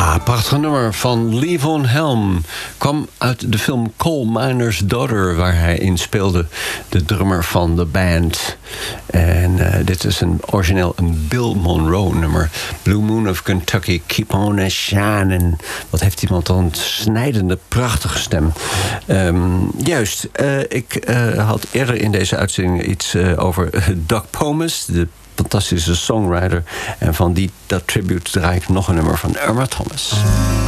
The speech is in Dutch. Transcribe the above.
Ja, prachtig nummer van Levon Helm. Kwam uit de film Coal Miner's Daughter, waar hij in speelde, de drummer van de band. En dit is origineel een Bill Monroe nummer. Blue Moon of Kentucky, Keep On a Shining. Wat heeft iemand dan een snijdende, prachtige stem. Juist, ik had eerder in deze uitzending iets over Doug Pomus, de fantastische songwriter. En van dat tribute draai ik nog een nummer van Irma Thomas.